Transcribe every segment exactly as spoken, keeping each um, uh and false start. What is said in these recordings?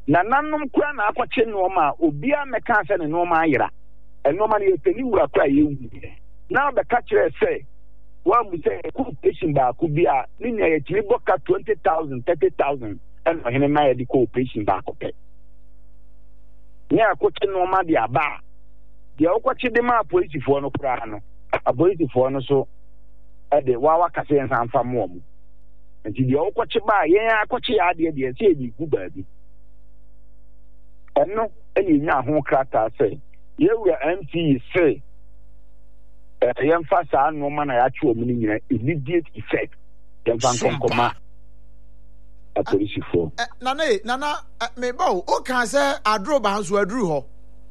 na nanom kura na akwache nneoma obia meka ase ne nneoma ayira nneoma ne yepeni wura kura yewu na be ka kire say wa mu say occupation ba ko bia ni nya yetimi boka twenty thousand thirty thousand and hene ma yedi ko occupation ba ko pe ni akwache nneoma dia aba dia okwache de ma police fo no kura no police fo no so e de wa wa kase en san fa mo mu nti dia okwache ba yen akwache ya de de say di ku ba bi eno eni nya ho krata say yewura M P say eh yemfa sa no ma na ya twa mu ni nyina immediate effect yemfa konkoma a police for nana nana me ba o kan say adro ba hanso aduru ho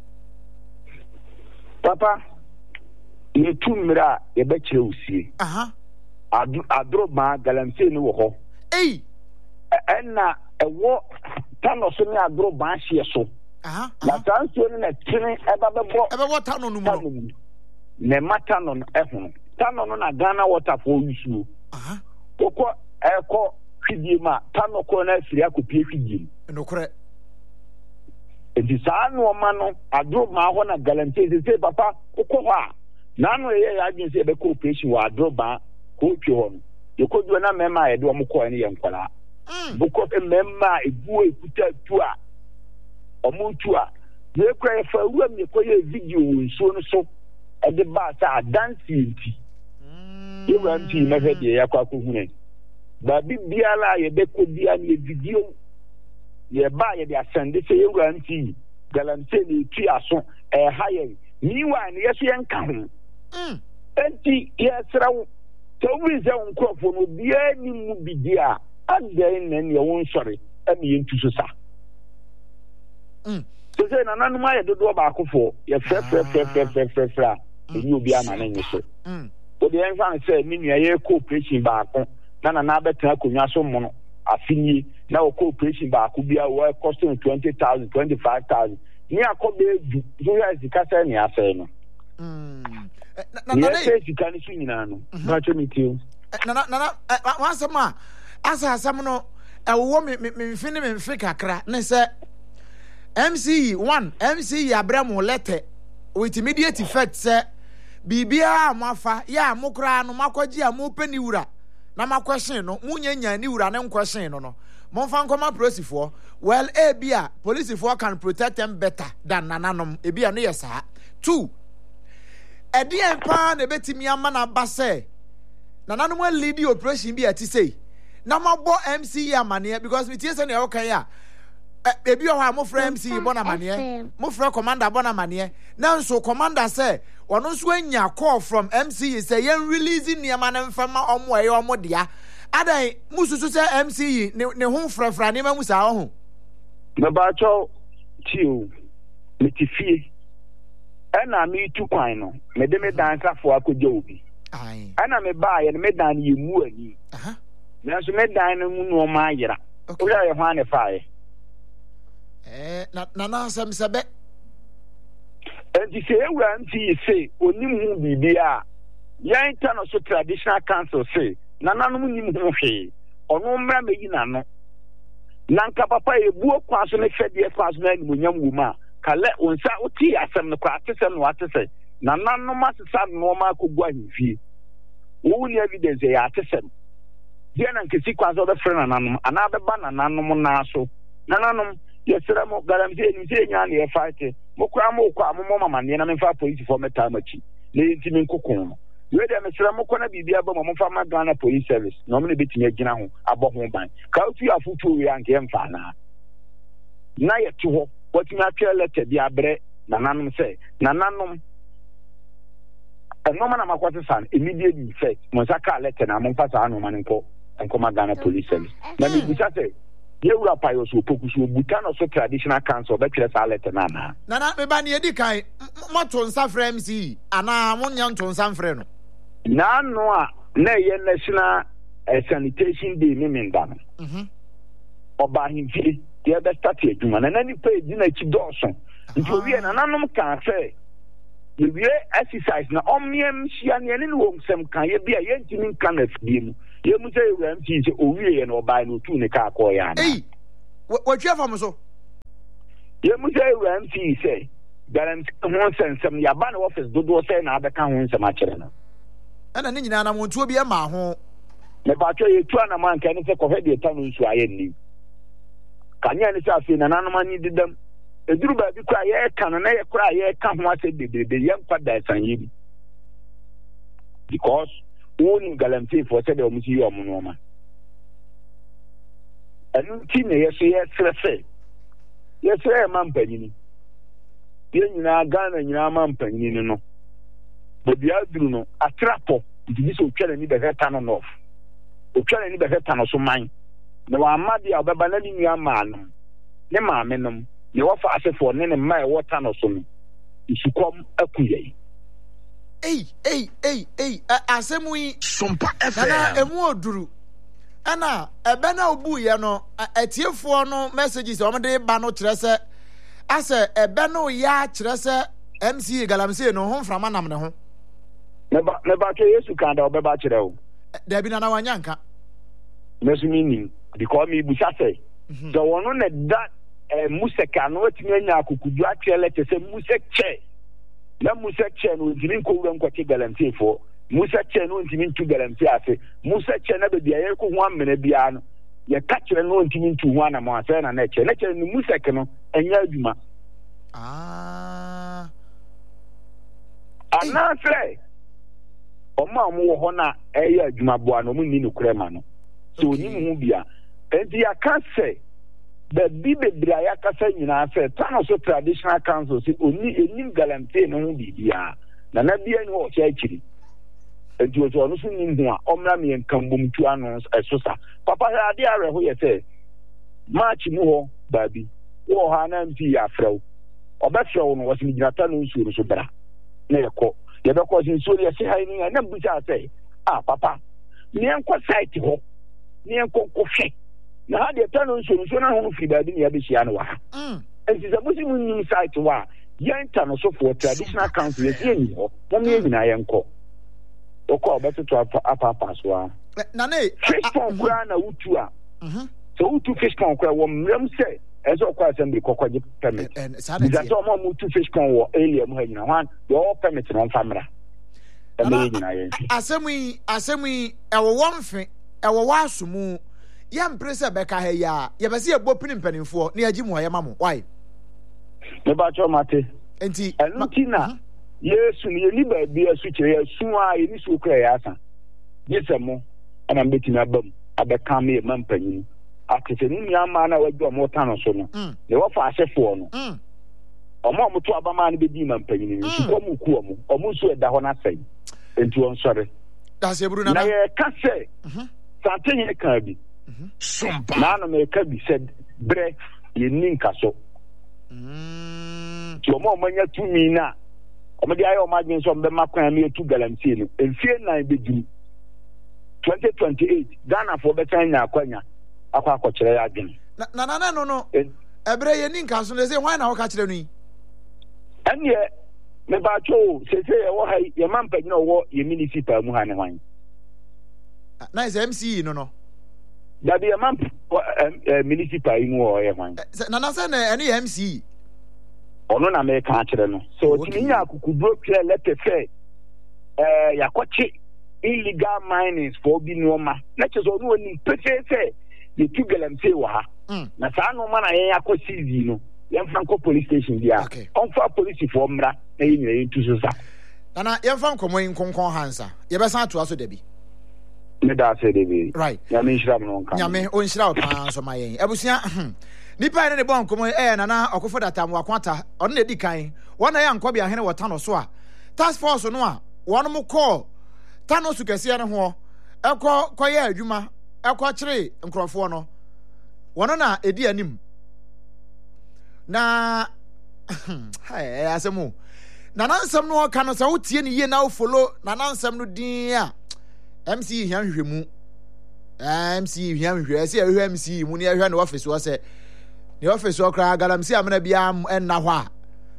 papa ye tumira ye be kire usie aha adro ba galamse ni wo ho ei enna ewo tano so ni adro ba hye so aha na tanso ni na tini eba bebo eba wota no no mu ne mata no ehunu tano no na Ghana water for use aha koko eko fidie ma tano ko na afiri akopie fidie no kore edi saa no ma no adro ma ho na galante se papa koko ha na no ye ya agin se be cooperation wa adro ba ko twe ho no ye ko do na mema ye do mo ko ne ye nkwala buko mema ebu ekuta tu a omuntu a ye kwa fa wu me ko ye video nso no so e de ba sa dance nti ye wa nti na he de ya kwa ko hune ba bibiala ye be ko bia ne video ye ba ye de asende se ye wa nti galante ne tu aso e ha ye ni wa ne ye so ye nka ho mm enti ye srawo to wi ze nkrofo no bia ni mu bidia again ne ye won sori e me ntu so sa mm so say na nanu ma ye dodo ba akofo ye fre fre fre fre fre fre fre ni obi ama na nyiso mm o de enfan say ni nua ye cooperation ba akon na na na betra konwa so mo no afini na o cooperation ba akon bia wo costing twenty thousand twenty-five thousand ni akobe du so ya zika say ni afa no mm na na na ye zika ni sunyina no na chemiti na na na wansema asa asam no ewo me me fini me mfi kakra ne say M C E one M C E Abraham letter with immediate effect say bibia amafa ya mokra no makogi amopani wura na makwhyen no munyanya ni wura ne nkwhyen no no monfa nkoma prosifo well a bia policeifo can protect them better than nananom e bia no yesa two edi empa na betimi ama na ba say nananom lead operation bia ti say na mabo M C E amane because we tie say na okay ya ebi o ha mo fra M C E bona mane mo fra commander bona mane na nso commander say ono nso anya call from M C E say yen releasing niam na mfama omo aye omo dia adai mususu say M C E ne ne ho frafra ne mamu sa ho na ba cho tiu mitifie ana mi tu kwan no me de me dan kafo akogye obi ai ana me ba ye me dan ye mu ani aha na so me dan no mu no ma ayira o ya ye ho ane faaye eh na na na sam sabe enti se ewura nti se onim hu bibia yan ta no so traditional council say nananom nim hu hwe ono mra meyi nano nanka papa ebuo kwa so ne fede kwa so na nimonyam wo ma kale onsa oti asem no kwa atesem no atese nananom asesa no ma kogu ahimfie wo ni evidence ya atesem dia na nkesi kwa so be frɛ nananom ana be ba nananom na so nananom yesra mo garamse ni se nya na ye fight mo kwa mo kwa mo mama ne na me fa police for meta machi le ntimi nkokon no we de me sra mo kona bibia ba mo fa ma Ghana police service no me betimi agina ho abo ho ban ka otu afutu we anke emfa na na ye tu ho watimi atwe letter bi abre nananom say nananom enoma na makwate san immediate effect mo saka letter na mo fa sa no man nko enko ma Ghana police service na me bisa say yewura payo so pokuso butano so traditional council be twere sa letter na na nana me ba ne edi kan moto nsa frɛ M C E ana monya nto nsa mfrɛ no na no a na ye national uh, sanitation day ni minda no mhm oba himfie ye be start adwuma na nani pa edi na chi dɔɔso nti owie na nanom kan sɛ ye wie exercise na omiem hia ne ne wo nsɛm kan ye bia ye ntimi nkan afidie mu ye mu sɛ ewura mti sɛ owie ye na oba no tu ne ka akɔ ya na ei watwa fam so Ye mu say we M C say galamsey ho nsensem ya ba na office dodo say na abeka ho nsem a kire no. Ana ne nyina na montuo bi e ma ho. Me ba twa ye tu ana man kan se ko hede ta no nsu aye ni. Kanya ni sa afi na nanom ani didam. Eduru ba bi kwa ye ka no na ye kura ye ka ho ase bebebe ye mpa da sanye bi. Because owning galamsey for said o mu si yo mu no ma. Anu ti ne ye so ye srese. Ye sre ma mpanyini. Ye nyina Ghana nyina ma mpanyini no. Bobi aduru no atrapo ndi so twele ni be heta no no. O twele ni be heta no so man. Na wa amade a obeba na ni nua ma no. Ne ma me no. Ne wo fa asefo ne ne ma e wota no so no. Isukom akuyei. Ei ei ei ei asemu yi Sompa F M. na emu oduru. Ana ebe na obu ye no atiefo no messages o mede ba no kire se ase ebe no ya kire se M C galamsey no ho mframa nam ne ho. Ne ba ne ba ke Yesu kan da obeba kire o. Da bi na na wanyanka. Mesu mini because me busa say. So wono ne da museka no watimi anya akukudu atele te se musekche. Na musekche no ntimi ko wura nkwati galamsey fo. Musekche no ntimi ntu galamsey ase. Musekche na be bia ye ko ho amene bia no. Ye ka kire no ntimi ntu ho ana mo ase na na che. Na che no musek no enya adwuma. Ah. Ana say. Oma mo wo ho na eye adwuma boa no mo ni no krema no. So ni mu bia. Enti ya ka say the bibebra ya ka say nyina say tano so traditional council say oni enim galamsey no ho bibia. Na na bia ni ho che akiri. Enti o so no so nim ho a omra me nkambom tu ano esosa. Papa ya ade are ho ye say match mu ho babi. Wo ha na mpi ya frew. Obefrew no wo se nyinata no nsuo so bra. Na yeko ye be ko sin so ye se ha ni na bucha say ah papa ni enko site ho ni enko ko hwe na ha de tano nsuo so na ho fi babi ni ya be hia no wa Mm. enti se musi mun nim site wa yenta no so for traditional council ye ni ho mo me nyina yenko okọ obeto to apa apa so a Na ne fish pond kura na utu a mhm. so utu fish pond kura wo mrem se ezo kwa assembly kokwaje permit And sada Because all my two fish con war alien when one your permit on camera. asemu yi asemu yi ewo wonfe ewo wasumu ye mprese beka ha ya ye bese ye bopini mpanimfo na yaji mu ayema mu why Me ba cho mate. enti Enutina Yesu ni ni ba bi asu kire asu a ye ni so kura ya asa. Yesemo ana mbetimi abam abeka me mampanyin. Akese ni mi ama na wadu mo tano so no. Le wo fa asefo no. mm Omo mo to abama na be di mampanyin ni su ko mu ku omo. Omo so eda ho na sai. Enti won sore. that's ebru na Na na ye ka se. mhm Sante ye ka bi. Sompa. Na no me ka bi said bre ye ninka so. mm Ti omo manya tumi na. Omo di ayo ma gben so mbe makwan me tu galamsey no. Enfie na be di. twenty twenty-eight Ghana for better nya akwanya. Akwa akọkire ya gben. na na na no no ebre ye ninka so say why na wo ka kire no yi Anye me ba cho se se ye wo ha ye mampa nyina wo ye municipal mu ha ne hwan. na is M C no no Da bi ye mampa municipal mu wo ye hwan. na na say na ene M C Ono na me ka kire no. So Okay. timi nya akukudro kire let say eh yakọchi illegal mining for bi noma. Na chezo no ni pese say ye tu galamsey wa ha. mm Na saa no ma na ye yakọchi zi no. Ye franco police station dia. Okay. On fa police for mra na ye nyina ye tu so sa. na na ye mfa nkomo yin konkon hansa ye be san to aso da bi Me da say de bi. right Ya me nhira mo nka. nyame o nhira opa so mayen abusua nipa ne ne bon komo eh na na okofo data mo akwata ono na di kan wona ya nkwa bia hene wota no so a task force no a wono mo call tano su kese ne ho ekọ koye adwuma ekọ kire nkrofo no wono na edi anim na hai asemu na nansem no ka no sa wotie ne ye na wo follow na nansem no din a M C hia hwehwemu M C hia hwehwe se ehwe M C mu ne ehwe na office wo se ne office wo kra galamsey amena bia enna ho a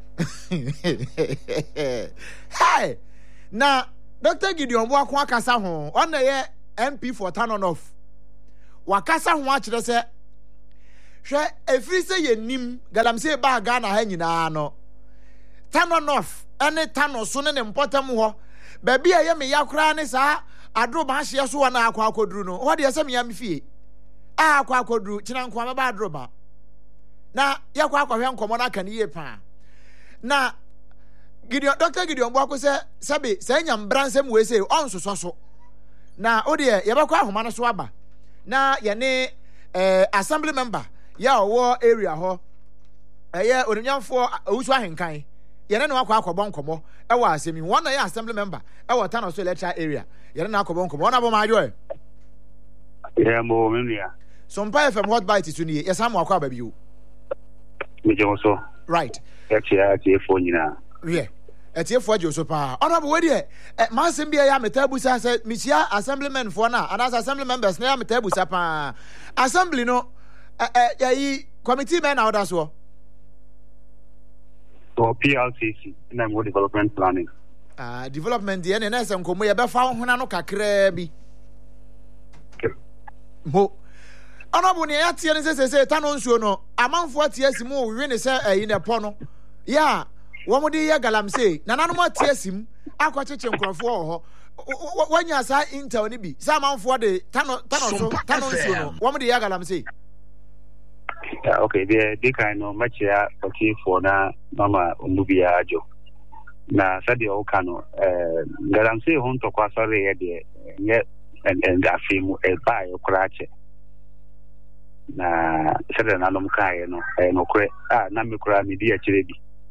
hey na Doctor Gideon bo akwa kasa ho ona ye M P for Tanonof wakasa ho a kire se hwe efiri se yenim galamsey ba Ghana ha nyina no Tano North ene Tano so ne mpotam ho ba bia ye me yakora ne saa adro ba hye so na akwa akoduru no ho de yesa me yam fie a akwa akoduru kina nko ba adro ba na yakwa akwahwe nkomo na kan yie pa na Gideon Doctor Gideon Bwako se sabe se nyam bransem we se on so so na o de ye bakwa ahoma no so aba na ye ne eh assembly member ya owo area ho eye onimyamfo owusu ahenkan ye ne no akwa akobon komo e wa asemi won na ye assembly member e wa Tano so electoral area ye ne na akobon komo na bo ma ajo e yeah mo menua so mpa F M hot bite tu ni ye sam akwa ba bi o me je so right e tia tia fo nyina yeah etie fo ajo so pa honorable we de ma asem bia ya metabu sa se misia assemblymen fo na and as assembly members na ya metabu sa pa assembly no eh eh yi committee men na order so to P L C C na mo development planning ah development de na se nkomo ye be fa hona no kakra bi mo honorable ne ya tie ne se se Tano nsuo no amanfo atie asimu wi ne se eh ne po no ya womudi ya galamsey nananom atiesim akwacheche nkrofo ho wanya sa intel ni bi sa manfo de Tano Tano so Tano nsuo no womudi ya galamsey yeah okay the the kind of match ya okay for na mama umubia ajo na sadi o kano eh galamsey ho to kwa sore ye de ye en afimu e ba e krache na sede na nom kai no e no kre ah na me kra me di a kire bi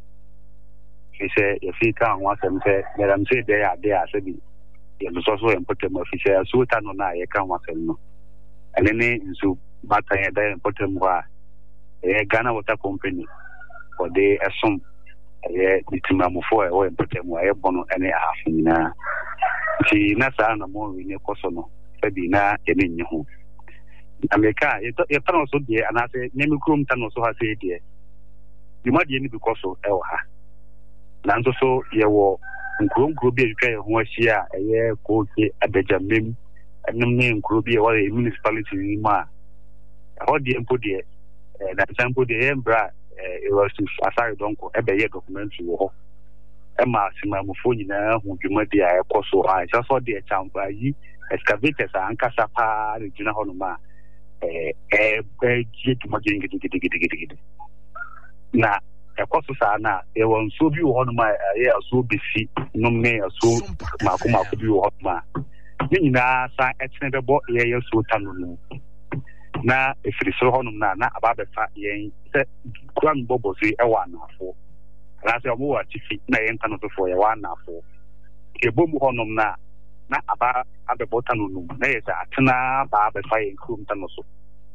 he say if he can want them say galamsey dey are there sabi ye so so important of he say so Tano na ye kan want them no and then so bata ye dey important wa e Ghana Water Company for the assume e bitimamufo e o important wa e bono ene half na ti na sa na mo wi ne koso no sabi na ye ne nhu America ye Tano so dey and I say nemi krom Tano so ha say dey you ma dey ni because o e ha nanso so ye wo nkuro nkuro bi atwa ye ho ahia eye koke abejamem enum ne nkuro bi e wo municipality ni ma ho de empo de na sample de embra e was to asari donko e be ye documentary wo ho e ma simamufo nyina hu dwumadi a ekoso a so so de champa yi excavators ankasa pa region ho no ma eh eh je dwumadi ngidi na ekoso sa na e won so bi wo no ma ye so besi no me so mako mako bi wo ma ni nyina sa etene bebo ye ye so Tano no na efiri so ho no na na aba fa yen se kwan bobo si e wa na afo ra se omo wa tifi na yen Tano so fo ye wa na afo ke bomu ho no na na aba abebo Tano no na ye sa atena ba ba fa yen krum Tano so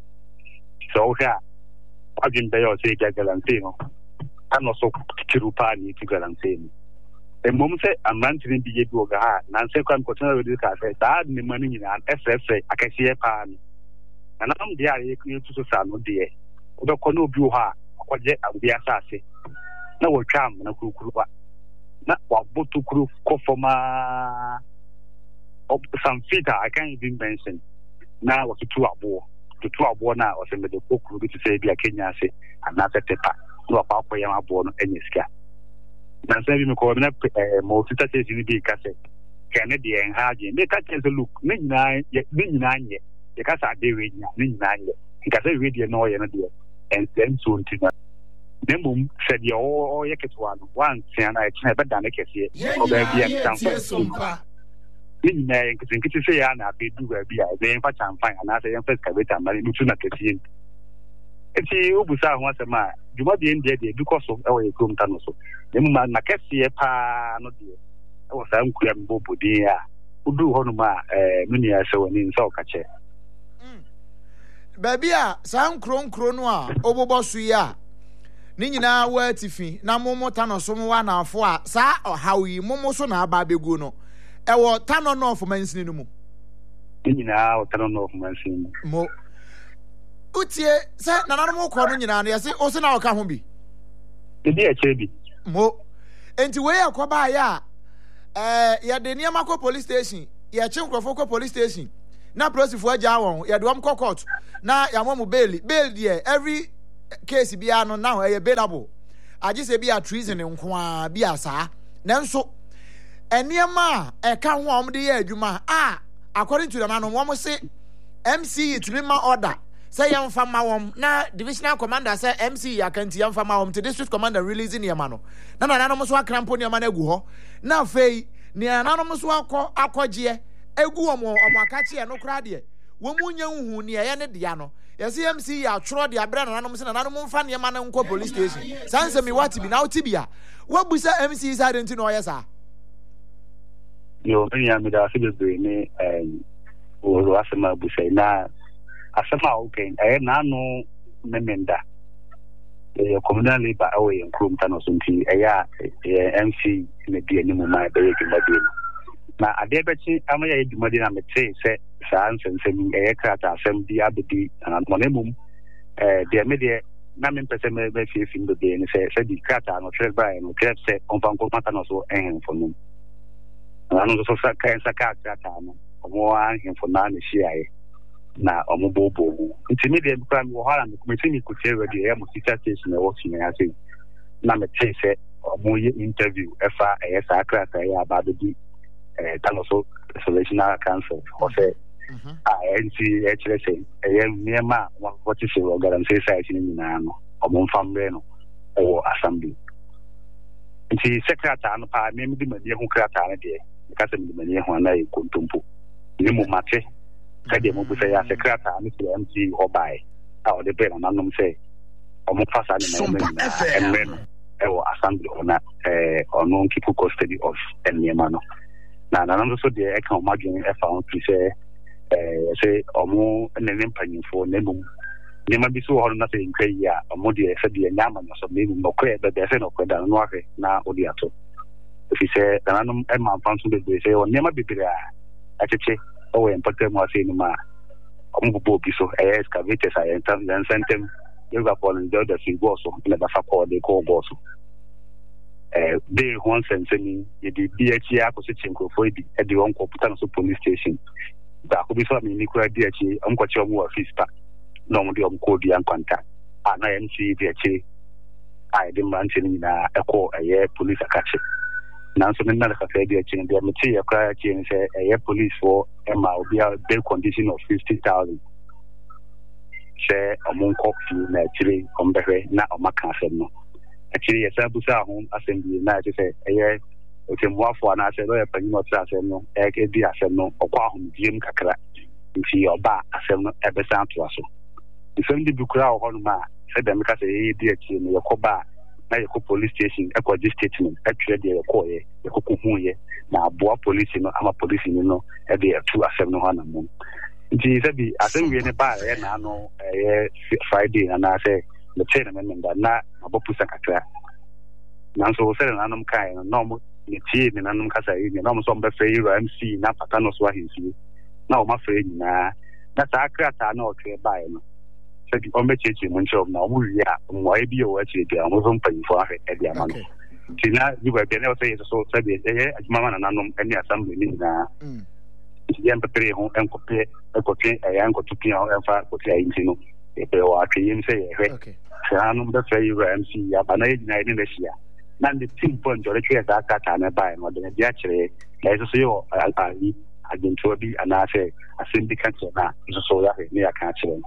so ha ajin be yo se gagalante no Tano so kirupa ni ti galamsey ni e mom se amantini bi ye bi oga ha na se kwan ko tana we ka se da ni mani ni an S S akasiye pa ni na nam dia ye ku tu so sa no de o do ko no bi o ha akoje abia asase na wo twam na kurukuru ba na wa botu kuru ko foma op some fita I can't even mention na wa tutu abo tutu abo na o se me de kokuru bi tu se bi akenya se ana se tepa no pa ko yam abo no enyiska na se bi me ko na mo tita se ni bi ka se kene de en haje me ka che look ni nyina ni nyina nye e ka sa de we nya ni nyina nye ka se we de no ye no de en sen so ntina nemum se de o ye ketwa no wan tia na e kina be da ne kese o ba bi en tampa ni nyina en kiti kiti se ya na be du ba bi a be en fa champan ana se en first kabeta mari mutu na kese eti obusa ho asema djuma de ndie de because of e we krom Tano so nemum na kese pa no de e wo sa nkura mbobo din a udu ho no ma eh mini ya se woni nsa o ka che baby a sa nkro nkro no a obobo so ya ni nyina wa tifi na momo Tano so mo wa na afo a sa ohawi momo so na aba begu no e wo Tano no of mansini no mu ni nyina o Tano no of mansini mo utie sa nananom ko no nyina no yese o se na o ka ho bi e bi e che bi mo enti we akoba ya eh ya de niam akọ police station ya chi nkrofo ko police station na prosifo agya won ye de wom court na ya mo bail bail there every case bia no now e bailable agi se bia treason nko a bia saa nanso eniema e ka ho om de ye adwuma ah according to the nanom wom se M C it me ma order say yam fama wom na divisional commander say M C akanti yam fama wom to district commander releasing yam no na na nanom so akrampo ne ma na gu ho na fei ne nanom so akọ akọje egu wom om akachi e no kra de wom nya hu ne ye ne de no yes M C ya tworo de abra na nanom se na nanom mfa ne ma na nko police station sanse mi wati bi na otibia wabusa M C is identity no yesa yo me ya me da se be ne eh o asema busai na asema okay eh na no memenda eh communal labor away en krom tano sunti eh ya M C me bi ani mu ma bere ki madi na ade bechi amaya ye dumadi na mete se saa nsensem eh krata asem bi abedi na monemum eh de me de na me pese me be fi fi ndo de ni se se di krata no tre ba no tre se on fa ko mata no so en fo no na no so sa kan sa ka krata no omo ahemfo na na hyiae na omo bobo nti me de bra me wo hala me komiti ni kutie radio e mo teacher station e wo tine ase na me tell say omo ye interview efa e sa krata e aba bi eh tano so solutional council o say ah N C H R C e me ma what is the organization society ni na no omo famre no o assembly nti secretary no pa me me di mani ho krata na de ka se me mani ho na e kontompo ni mo mate kade mo busa ya secretary ni M C obai a o de pe na nanom se o mo fasa ni na emmen e wo assembly ona eh ono keep custody of enema no na nanom so de e kan madwen e fa on say eh say o mo ne ne mpanyimfo ne mo ne ma bi so ho na se nkrai ya o mo de se de nyama no so me no kre be be se no kre da no ahwe na o de ato fi se nanom e ma fanso be be se o ne ma bibira acheche o we mpate mo ase ni ma ombubo bi so e excavators a entam dan sentem you ga pon ndo da fi go so na ba fa ko de ko go so eh de hon senteni ye di bi achi akoso chinkofo bi e de won computer no so police station ba ko bi so mi ni kura di achi am ko che mo office pa no mo de om ko di an kwanta ana M C di achi ai de man tin na e ko e police akache na so na ka fe di achi de me ti ya kra achi ni se e police for ema obi a bail condition of fifty thousand share among coffee na chiri ombere na omaka asem no actually yes abusa ho assembly na je say eh otemwafo na say lawyer panyi no tra asem no e ke di asem no okwa ahom diem kakra nti oba asem no e be san to aso ifem di bukura ho no ma say dem ka say e di achi no yakoba na yako police station e ko statement e tire de yako ye yako kuhu ye na aboa police no ama police ni no e de atu asem no ha na mo nti se bi asem wie ne ba ye na no eh Friday na na say the chairman member na abopusa kakra na so se na nam kai no no mo ni tie ni na nam kasa yi ni no mo so mbe fe yi M C na pata no so ahinsi na o ma fe ni na na ta krata na o tre ba ye no se bi o me cheche mo ncho na o mu wi a mo e bi o wa che bi a mo so mpanyi fo ahe e dia ma no tina you ba bi na o say so se bi e ajuma na nanom eni assembly ni na yam pere ho en kopie e kopie e yan ko tupi ho en fa kopie ayi ntino e pe wa ke yim se ye hwe sa no be fe yi M C ya ba na yi na ni na shia na ndi team point o le twa ka ka ta na ba no de dia kire ya so yo ali agento bi ana se asembi kan na so so ya ni ya kan kire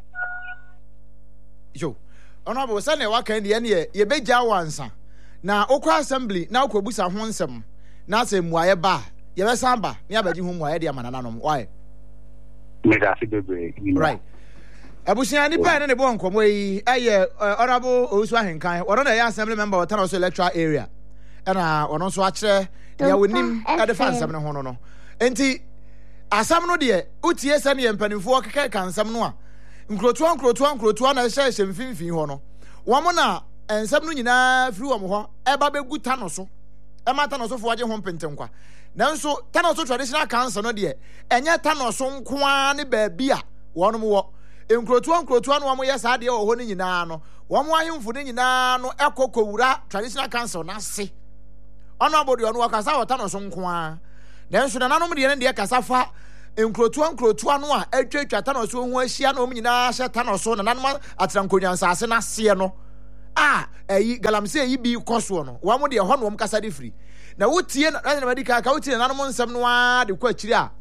yo honorable say na wa kan de ne ye be ja wansa na okwa assembly na okwa busa ho nsem na se muaye ba ye be samba ni abaji hu muaye de amana nanom why me da fi bebe right abusia ni pa ne ne bo nkomo yi eye honorable Owusu Ahenkan ono na ya assembly member of Tano electoral area na ono so a kire ya wonim e de fansam ne ho no no enti asam no de utie se ne mpanimfo keke kansam no a nkroto nkroto nkroto na hye hye mfimfin ho no wo mo na ensam no nyina firi wo mo ho e ba begu Tano so e ma Tano so fo agye ho mpentenkwa nanso Tano so traditional council no de enye Tano so nkoa ne ba bia wo no mo wo nkroto nkroto no wo yesa de wo ho ni nyina no wo mo ahemfo ni nyina no ekokowura traditional council na se ono abodi ono wakasa wo Tano so nkoa nanso na nanom de ne de kasa fa nkrotua nkrotua no a atwatwa tano so ho ahia na om nyina hye tano so na nanom atrankonyan sase na se no a eyi galamsey yi bi koso no wa mo de ho no om kasa de free na wotie na na medika ka wotie nanom nsem no a de kwa akiri a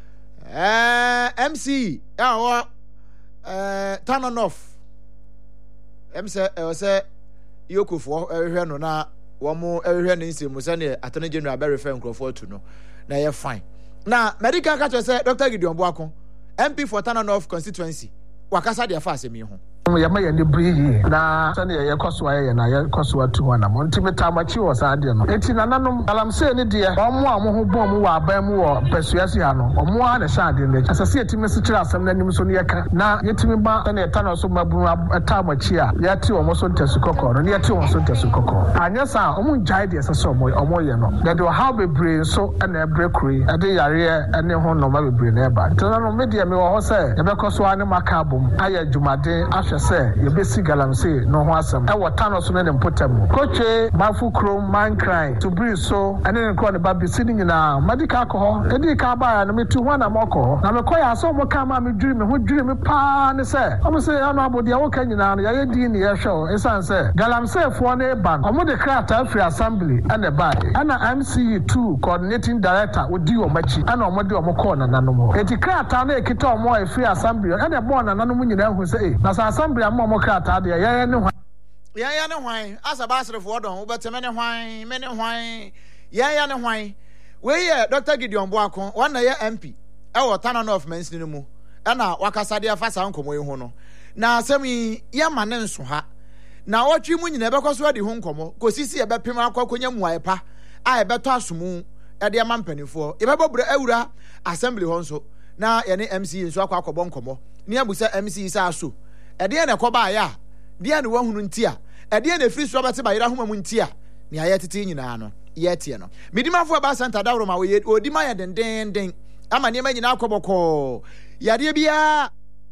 eh M C ya ho eh Tanonof M C e se yokofo ehwe no na wo mo ehwe ne nsem se ne atene general be refer nkrofo to no na ye fine na medical catcher say Doctor Gideon Boakon M P for Tanonof constituency wakasa de afa asemi ho ya ma ya ne breyi na sane ya koso aye na ya koso atu na mo ntimi tamachi wo sa de no enti nananom galamsey ne de omo a mo ho bom wo aban mu wo pesuasi ha no omo a na sha de ne asase etimi se kira asem na nim so ne yeka na yetimi ba sane ta no so mabu tamachi a ya ti omo so ntesu kokko no ne ya ti omo so ntesu kokko anya sa omo njai de asase omo omo ye no de do how be brain so na ebre kuri ade yare ene ho no ma be brain na eba nananom me de me wo ho se e be koso ane maka bom aya jumaden ahwe say you be see galamsey no ho asem e wotano so ne mpotam koche bafu krom man cry to breathe so ene ne kro ne ba be sitting na medical alcohol e di ka ba na me tu ho na moko na me koya so mo ka ma me dwiri me ho dwiri me pa ne say o mo say ya na abodi ya wo ka nyina no ya ye di ne ye hwe e san say galamsey fo ne ban o mo de krata free assembly ene ba ana M C two coordinating director odi o machi ana o mo de o mo call na nanom e ti krata na ekita o mo e free assembly ene bo na nanom nyina hu say na sa assembly mo krata de ya ne hwan ya ya ne hwan asa basrefo don obeteme ne hwan me ne hwan ya ya ne hwan we ye Doctor Gideon Boakon wan na ye M P e wo Tanonof mansin mu e na wakasa de afa sa nkomo yi ho no na asemi ya ma ne nso ha na wotwi mu nyina be koso de ho nkomo kosisi e be pem akwakonya muae pa a e be to asomu e de amampanifo e be bobure awura assembly ho nso na ye ne M C nso akwa akobọ nkomo ni abusa M C sa aso ede na koba ya de na wahunu ntia ede na free so bete ba yira homa mu ntia ni aye tete nyina no ye tie no midimafo ba center dawro ma we odima ya den den den ama ne ma nyina akobọkọ yade bia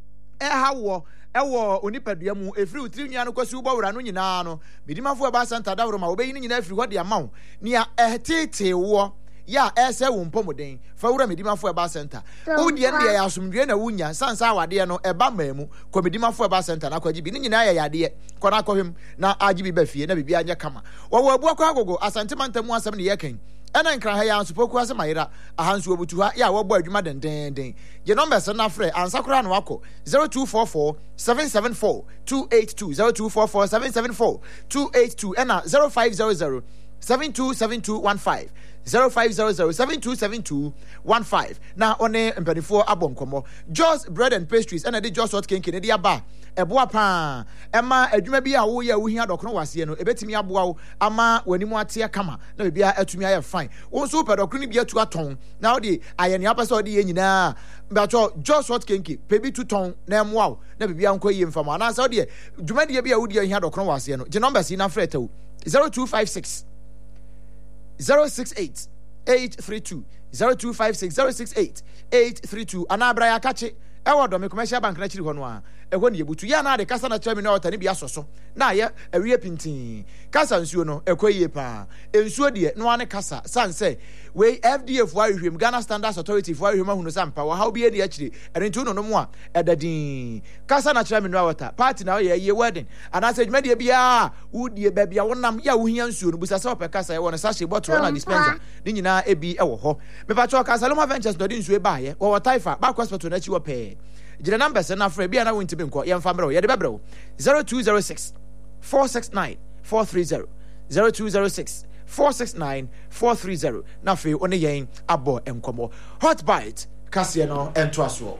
e hawo e wo onipadua mu efri utri nua no kwasi ubawura no nyina no midimafo ba center dawro ma obeyi nyina efri hɔ de amawo ni a etete wo ya ese wo mpomoden fa wura medimafo eba center wo de ne ya asomdwe na wunya sansa awade no eba maamu ko medimafo eba center na kwaji bi ne nyina ya yade ko na kohwem na agibi ba fie na bibia anya kama wo wo abu akwa agogo asantemantamu asem ne yekan ena nkra ha ya ansopoku asem ayira ahansu obutu ha ya wo bo adwuma den den den je number se na frɛ ansakora no wako zero two four four seven seven four two eight two zero two four four seven seven four two eight two ena zero five zero zero seven two seven two one five zero five zero zero seven two seven two one five na one mpanifo abonkomo Jos Bread and Pastries and the Jos Hot Cake ne dia ba eboa pa ema adwuma bi a wo ya wo hia dokno wase no ebetimi aboa wo ama wanimu ate kama na bibia atumi aye fine wo so pe dokno ni bia tu aton na wo de ayene apasa wo de nyina mbacho Jos Hot Cake pe bi tu ton na emoa wo na bibia nko yie mfama na sa wo de dwuma de bia wo de hia dokno wase no je number si na freta wo zero two five six zero six eight eight three two zero two five six zero six eight eight three two anabra ya kache ewo do me commercial bank na chiri ho no a eho ne yebutu ya na de kasa na chairman na otani bia soso na ye awie pintin kasa nsuo no ekoyie pa ensuo de no ane kasa sanse we F D A fo ahwem Ghana Standards Authority fo ahwem ahunu sampa wa how be ne achiri erintu no no mu a edadin kasa na chairman na water party na ye ye wedding ana se dwuma de bia wudie ba bia wonam ya wo hia nsuo no busa se ope kasa ye won sachet bottle na dispenser ni nyina ebi ewo ho me pa cho kasa Loma Ventures no de nsuo ba ye wo taifa ba hospital na chi wo pe jira number se na frɛ bia na wonti be nko ye mfa mbrɛ ye de bebrɛ zero two zero six four six nine four three zero zero two zero six four six nine four three zero na fe one yen abo enkomo hot bite kase no ento aso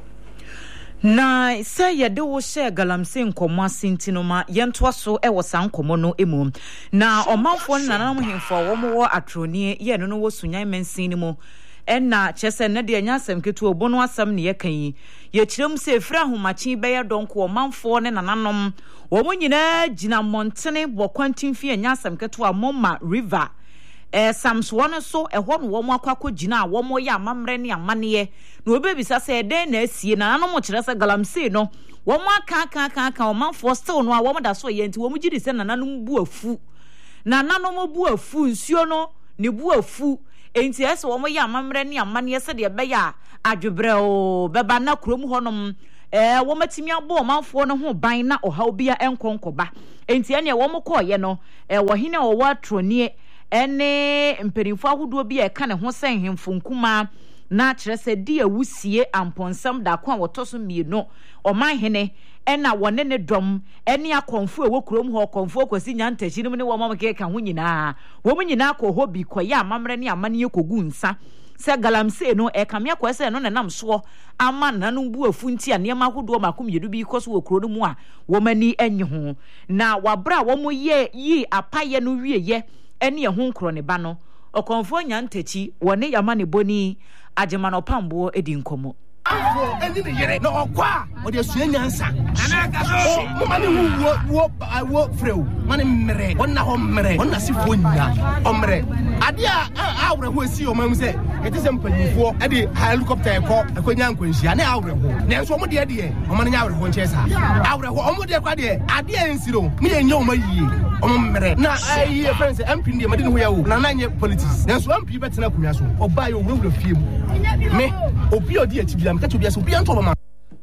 na sɛ yɛde wo hyɛ galamsey nkɔmmɔ asentino ma yɛntoa so ɛwɔ saa nkɔmmɔ no emu na ɔmanfoɔ no nananom hemfo a wɔn wɔ atronie yɛ no no wɔ sunyan mansin no mu ɛna kyɛsɛ ne deɛ nya asɛm ketewa obono asɛm ne yɛka yi yɛkyerɛm sɛ efira ahomakye bɛyɛ dɔnko ɔmanfoɔ ne nananom wɔn nyinaa gyina mmɔntene wɔ kwantinfi nya asɛm ketewa Moma River eh samso no so ɛhɔ no wɔn akɔ gyina a wɔn yɛ amammerɛ ne amaneɛ na obebisa sɛ ɛdɛn na asie na nananom kyerɛ sɛ galamsey no wɔn aka aka aka aka ɔmanfoɔ still no a wɔn da so yɛ nti wɔn gyi di sɛ nananom bu afu nananom bu afu nsuo no ne bu afu enti ese wo mo ya amamre ne amane ese de be ya adwebre o beba na krom honom eh wo matimi abo manfo no ho ban na ohaw bia enkonkoba enti ene wo mo koye no eh wo hene wo watronie ene mperinfo ahodo bi e ka ne ho sen hemfo nkuma na kyerɛ sɛ di awusie amponsam da ko a wɔtɔ mieno ɔman hene ɛna wɔne ne dɔm ɛne akɔnfo ɛwɔ kurom hɔ kɔnfo kwasi nyantachi no ne wɔn mama keka ho nyinaa wɔn nyinaa kɔ hɔ bi kɔyɛ amamre ne amane yɛkɔgu nsa sɛ galamsey no ɛkamea kɔ sɛ no nenam soɔ ama nanom bu afunti a nneɛma ahodoɔ makom yedu bi kɔ so wɔ kuro no mu a wɔn ani enyi ho na wabra wɔn yɛ yi apayɛ no wieyɛ ɛne ɛho nkorɔ ne ba no ɔkɔnfo nyantachi wɔne yamane boni Ajemano Pambo edi nkomo eni ni yere na okwa o de sua nyansa ana ka so mo mani wo wo wo freu mani mmere wonna ho mmere wonna sifo nya omre ade a awre ho esi o mam se eti se mpanyifo e de helicopter ko akonya nkwanhia na awre ho na enso mo de de o mani nya awre ho nche sa awre ho o mo de kwa de ade ensiro me ye nya o mayie o mo mmere na ayi friends M P de made no ho ya wo na nanye politics na enso M P betena kunwa so oba ye owura fiem me obi odi atibia mka to bia so bia nto ma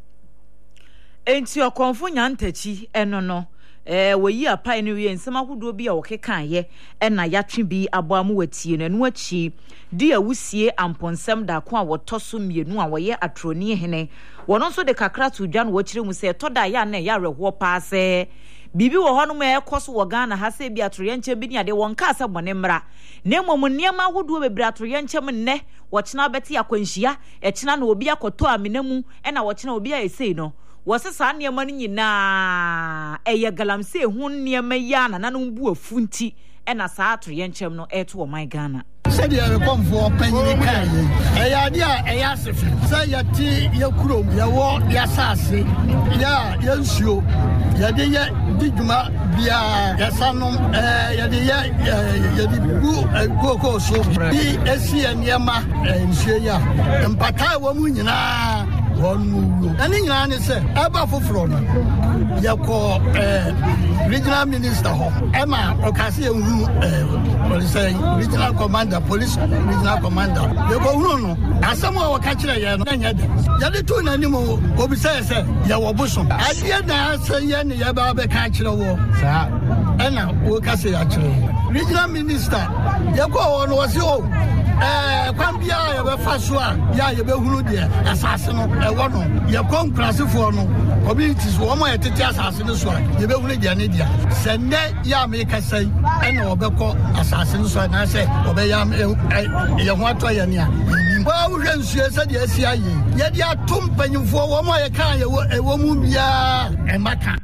enti okonfo nyantachi eno no eh woyi apai no wie nsema hodo bi a wokeka ye ena yatwe bi aboamu watie no anu achi di awusie amponsam da ko a wotoso mienu a woye atroni hene wono nso de kakra to dwa no wokire mu se toda ya na ya reho paase bibi wo hono me ekoso wo Ghana ha se bi atroye nche bi ni ade won ka asa bone mra na mmom niema hodo bebre atroye nche nne wochina beti akwanhia echina na obi akoto amenamu ena wochina obi a esei no wosesa niema no nyina eye galamsey hu niema ya na nanom bu afunti ena sa atroye nche no eto wo my Ghana said you are come for penny kai eya dia eya sefi say ya ti ya kurom ya wo ya sase ya ya nsuo ya de ya diguma bia ya sanom eh ya de ya ya di bu koko so bi esi eniema nsuo ya mpata wo mu nyina wonu ani nyina ne se eba foforo no ya ko eh regional minister ho ema okase ehuru eh police regional commander police regional commander ye go huru no asamo wa ka kire ye no nya de ya de to na nimo obi say say ya wo boso adie na say ye ne ya ba be ka kire wo sa ena wo ka say ya kire regional minister ye go no wose o eh kwambia ye be fa so a ya ye be huru de asase no e wo no ye konkrasefo no communities wo mo ye tete asase no so a ye be huru de ne dia se ne ya me ka say ena obekọ asase no so na say obeya ye ho ato ye ne a wa wo hwe nsuo se de asi aye ye de atom panyimfo wo mo ye kan ye wo mu bia e maka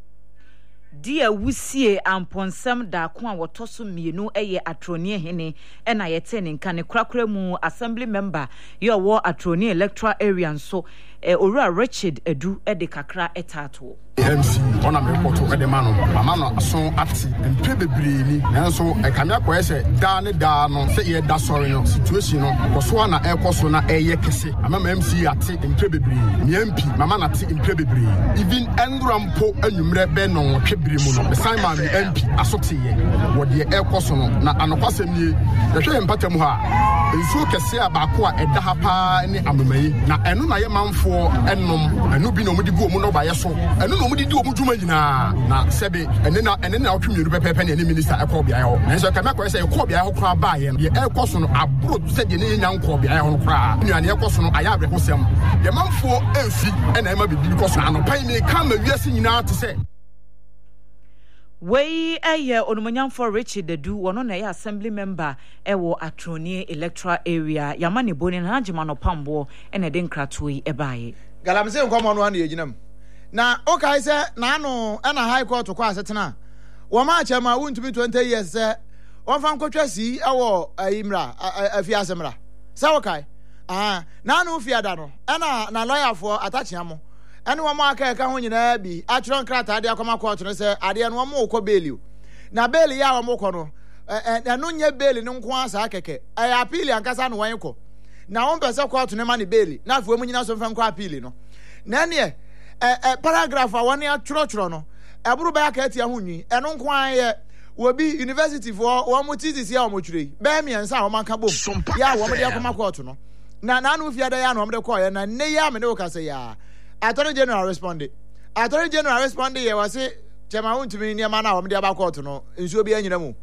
dia wusie amponsam da ko a wotoso mienu eye atroni hene ena yete ne nka ne krakra mu assembly member ye wo atroni electoral area nso eh, Owura Richard Edu ede kakra etato M C ona me koto ede ma no mama no aso ati empe bebre ni nanso e kamia ko ese da ne da no se ye da sori no situation no koso na e koso na eye kese mama M C ati empe bebre ni M P mama na ati empe bebre even endurampo anwumre be no twebere mu no besan ma M P asote ye wo de e koso no na anokwasem ni ye hwe empatam ha ensuo kese abako a eda ha pa ni amamayi na eno na ye manfo enom eno bi no mudi bu omu no ba ye so eno no mudi di omu dwuma nyina na sebe ene na ene na otwemiru pepepe ne minister ekọ bia ho na so kama ko se ekọ bia ho kra ba ye ye ekoso no abro se de ne nya nkọ bia ho kra nuane ekoso no aya abre ho sem ye manfo enfi ena ema bibi ko so anopan mi kama wiase nyina te se Wei eye onomanyamfo Richard Edu wono na ye assembly member ewo atroni electoral area yamane boni na Ajemano Pambo ene de nkratoi ebaye galamsey nkomo no an ye ginam na okay se na ano na high court ko asetena wo ma chema wuntumi twenty years se won fa nkotwa si ewo ayimra afi asemra se okay ah na anu fi ada no na na lawyer for atachiamo ene wo ma aka ka ho nyina bi atro nkrata ade akoma court no se ade no mo ko bail na bail ya wo mo ko no eno nya bail no nko asa akeke ay appeal ankasa no wan ko na won pese court no ma ne bail na afu mu nyina so fa nko appeal no na ne eh paragraph a won ya choro choro no eburu ba aka atia ho nwi eno nko an ye Wobi university for one more thesis here on Mochuri. Bear me and some man can boom. Ya, one day I come across no. Na na no fear day no the call na ne ya me no ka say ya. Attorney General responded. Attorney General responded, I was say, Chema won't me near man, I'm the about court no. In so be any more.